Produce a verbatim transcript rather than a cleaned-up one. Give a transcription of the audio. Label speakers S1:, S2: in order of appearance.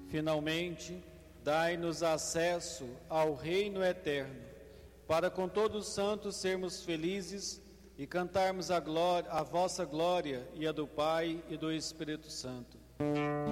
S1: Finalmente, dai-nos acesso ao reino eterno, para com todos os santos sermos felizes e cantarmos a, glória, a vossa glória e a do Pai e do Espírito Santo.